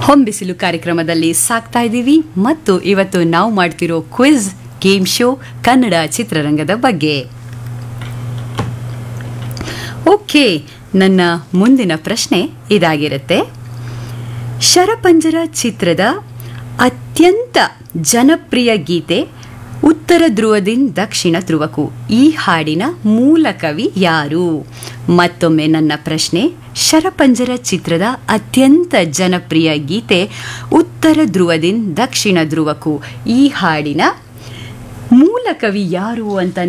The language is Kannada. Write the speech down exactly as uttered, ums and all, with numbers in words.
ಹೊಂಬಿಸಿಲು ಕಾರ್ಯಕ್ರಮದಲ್ಲಿ ಸಾಕ್ತಾ ಇದ್ದೀವಿ ಮತ್ತು ಇವತ್ತು ನಾವು ಮಾಡ್ತಿರೋ ಕ್ವಿಜ್ ಗೇಮ್ ಶೋ ಕನ್ನಡ ಚಿತ್ರರಂಗದ ಬಗ್ಗೆ. ಓಕೆ, ನನ್ನ ಮುಂದಿನ ಪ್ರಶ್ನೆ ಇದಾಗಿರುತ್ತೆ. ಶರಪಂಜರ ಚಿತ್ರದ ಅತ್ಯಂತ ಜನಪ್ರಿಯ ಗೀತೆ ಉತ್ತರ ಧ್ರುವದಿಂದ ದಕ್ಷಿಣ ಧ್ರುವಕ್ಕೂ, ಈ ಹಾಡಿನ ಮೂಲ ಕವಿ ಯಾರು? ಮತ್ತೊಮ್ಮೆ ನನ್ನ ಪ್ರಶ್ನೆ, ಶರಪಂಜರ ಚಿತ್ರದ ಅತ್ಯಂತ ಜನಪ್ರಿಯ ಗೀತೆ ಉತ್ತರ ಧ್ರುವದಿಂದ ದಕ್ಷಿಣ ಧ್ರುವಕ್ಕೂ, ಈ ಹಾಡಿನ ಮೂಲ ಕವಿ ಯಾರು ಅಂತ